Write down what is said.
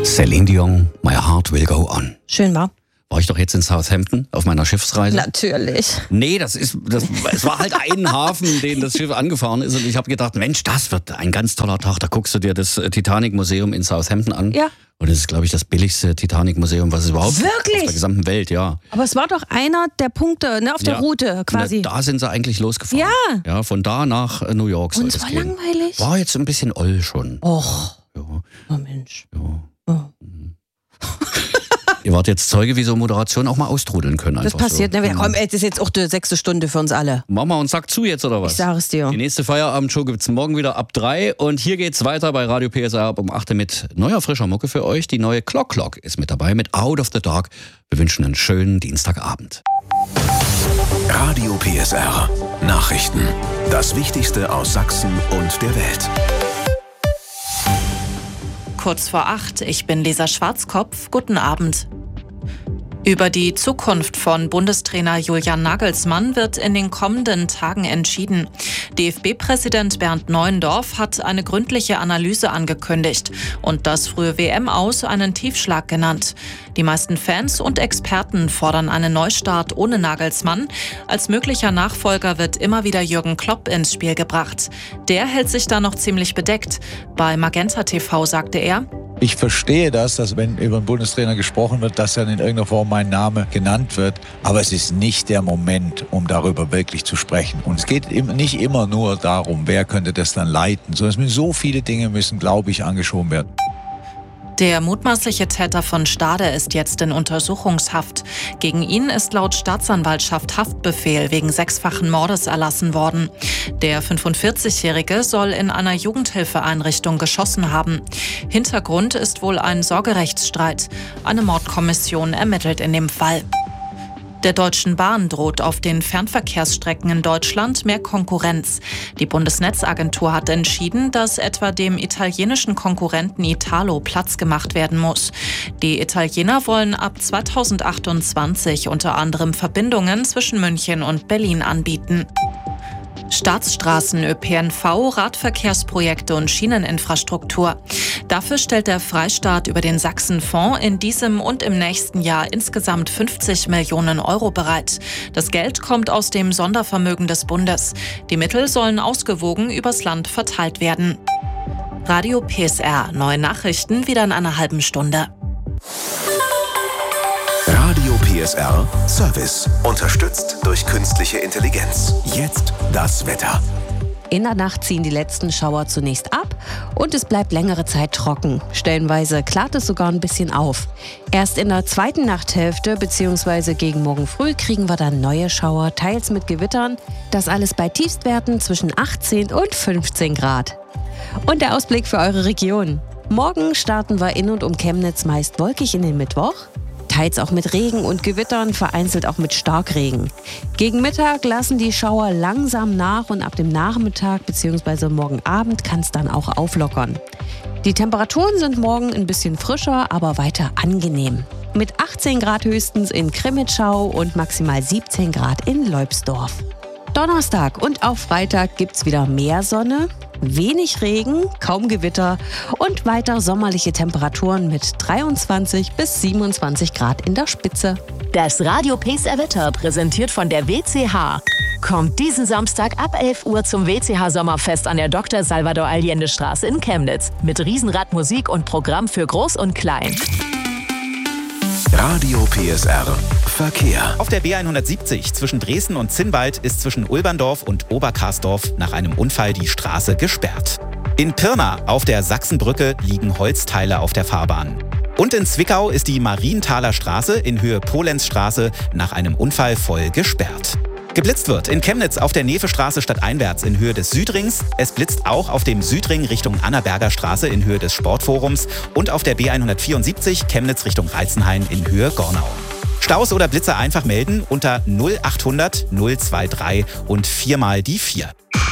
Celine Dion, My Heart Will Go On. Schön war. War ich doch jetzt in Southampton auf meiner Schiffsreise? Natürlich. Nee, es war halt ein Hafen, den das Schiff angefahren ist. Und ich habe gedacht, Mensch, das wird ein ganz toller Tag. Da guckst du dir das Titanic-Museum in Southampton an. Ja. Und das ist, glaube ich, das billigste Titanic-Museum, was es überhaupt gibt. Wirklich? Auf der gesamten Welt, ja. Aber es war doch einer der Punkte auf der Route quasi. Da sind sie eigentlich losgefahren. Ja. Ja, von da nach New York soll Und es es war gehen. langweilig. War jetzt ein bisschen oll schon. Och. Ja. Oh Mensch. Ja. Oh. Ihr wart jetzt Zeuge, wie so Moderationen auch mal austrudeln können. Das passiert. So. Ne? Komm, das ist jetzt auch die 6. Stunde für uns alle. Machen wir uns Sack zu jetzt, oder was? Ich sage es dir. Die nächste Feierabendshow gibt's morgen wieder ab 3. Und hier geht's weiter bei Radio PSR ab um 8 mit neuer, frischer Mucke für euch. Die neue Clock ist mit dabei mit Out of the Dark. Wir wünschen einen schönen Dienstagabend. Radio PSR. Nachrichten. Das Wichtigste aus Sachsen und der Welt. Kurz vor 8, ich bin Lisa Schwarzkopf. Guten Abend. Über die Zukunft von Bundestrainer Julian Nagelsmann wird in den kommenden Tagen entschieden. DFB-Präsident Bernd Neuendorf hat eine gründliche Analyse angekündigt und das frühe WM-Aus einen Tiefschlag genannt. Die meisten Fans und Experten fordern einen Neustart ohne Nagelsmann. Als möglicher Nachfolger wird immer wieder Jürgen Klopp ins Spiel gebracht. Der hält sich da noch ziemlich bedeckt. Bei Magenta TV sagte er: Ich verstehe das, dass wenn über einen Bundestrainer gesprochen wird, dass dann in irgendeiner Form mein Name genannt wird. Aber es ist nicht der Moment, um darüber wirklich zu sprechen. Und es geht nicht immer nur darum, wer könnte das dann leiten, sondern so viele Dinge müssen, glaube ich, angeschoben werden. Der mutmaßliche Täter von Stade ist jetzt in Untersuchungshaft. Gegen ihn ist laut Staatsanwaltschaft Haftbefehl wegen 6-fachen Mordes erlassen worden. Der 45-Jährige soll in einer Jugendhilfeeinrichtung geschossen haben. Hintergrund ist wohl ein Sorgerechtsstreit. Eine Mordkommission ermittelt in dem Fall. Der Deutschen Bahn droht auf den Fernverkehrsstrecken in Deutschland mehr Konkurrenz. Die Bundesnetzagentur hat entschieden, dass etwa dem italienischen Konkurrenten Italo Platz gemacht werden muss. Die Italiener wollen ab 2028 unter anderem Verbindungen zwischen München und Berlin anbieten. Staatsstraßen, ÖPNV, Radverkehrsprojekte und Schieneninfrastruktur. Dafür stellt der Freistaat über den Sachsenfonds in diesem und im nächsten Jahr insgesamt 50 Millionen Euro bereit. Das Geld kommt aus dem Sondervermögen des Bundes. Die Mittel sollen ausgewogen übers Land verteilt werden. Radio PSR, neue Nachrichten wieder in einer halben Stunde. Radio PSR Service. Unterstützt durch künstliche Intelligenz. Jetzt das Wetter. In der Nacht ziehen die letzten Schauer zunächst ab und es bleibt längere Zeit trocken. Stellenweise klart es sogar ein bisschen auf. Erst in der zweiten Nachthälfte bzw. gegen morgen früh kriegen wir dann neue Schauer, teils mit Gewittern. Das alles bei Tiefstwerten zwischen 18 und 15 Grad. Und der Ausblick für eure Region. Morgen starten wir in und um Chemnitz meist wolkig in den Mittwoch. Teils auch mit Regen und Gewittern, vereinzelt auch mit Starkregen. Gegen Mittag lassen die Schauer langsam nach und ab dem Nachmittag bzw. morgen Abend kann es dann auch auflockern. Die Temperaturen sind morgen ein bisschen frischer, aber weiter angenehm. Mit 18 Grad höchstens in Krimitschau und maximal 17 Grad in Leubsdorf. Donnerstag und auch Freitag gibt's wieder mehr Sonne, wenig Regen, kaum Gewitter und weiter sommerliche Temperaturen mit 23 bis 27 Grad in der Spitze. Das Radio PSR Wetter, präsentiert von der WCH. Kommt diesen Samstag ab 11 Uhr zum WCH Sommerfest an der Dr. Salvador Allende Straße in Chemnitz. Mit Riesenradmusik und Programm für Groß und Klein. Radio PSR Verkehr. Auf der B170 zwischen Dresden und Zinnwald ist zwischen Ulberndorf und Oberkarsdorf nach einem Unfall die Straße gesperrt. In Pirna auf der Sachsenbrücke liegen Holzteile auf der Fahrbahn. Und in Zwickau ist die Marienthaler Straße in Höhe Polenzstraße nach einem Unfall voll gesperrt. Geblitzt wird in Chemnitz auf der Nefestraße stadteinwärts in Höhe des Südrings. Es blitzt auch auf dem Südring Richtung Annaberger Straße in Höhe des Sportforums und auf der B174 Chemnitz Richtung Reizenhain in Höhe Gornau. Staus oder Blitzer einfach melden unter 0800 023 und 4 mal die 4.